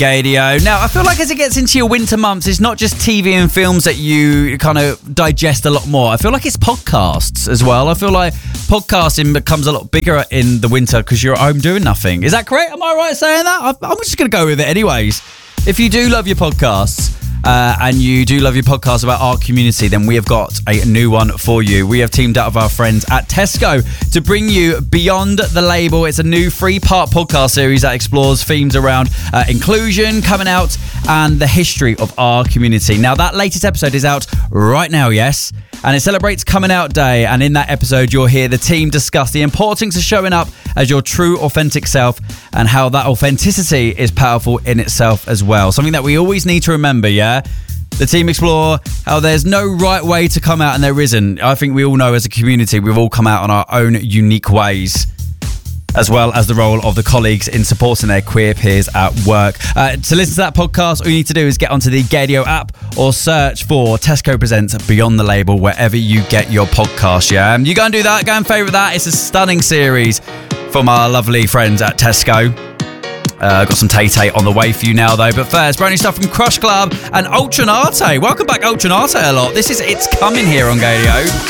Gadio. Now, I feel like as it gets into your winter months, it's not just TV and films that you kind of digest a lot more. I feel like it's podcasts as well. I feel like podcasting becomes a lot bigger in the winter because you're at home doing nothing. Is that correct? Am I right saying that? I'm just going to go with it anyways. If you do love your podcasts, and you do love your podcast about our community, then we have got a new one for you. We have teamed up with our friends at Tesco to bring you Beyond the Label. It's a new 3-part podcast series that explores themes around inclusion, coming out, and the history of our community. Now, that latest episode is out right now, yes? And it celebrates Coming Out Day. And in that episode, you'll hear the team discuss the importance of showing up as your true, authentic self and how that authenticity is powerful in itself as well. Something that we always need to remember, yeah? The team explore how there's no right way to come out and there isn't. I think we all know as a community, we've all come out on our own unique ways, as well as the role of the colleagues in supporting their queer peers at work. To listen to that podcast, all you need to do is get onto the Gadio app or search for Tesco Presents Beyond the Label wherever you get your podcast, yeah? You go and do that, go and favourite that. It's a stunning series from our lovely friends at Tesco. Got some Tay-Tay on the way for you now, though. But first, brand new stuff from Crush Club and Ultranate. Welcome back, Ultranate a lot. This is It's Coming here on Gadio.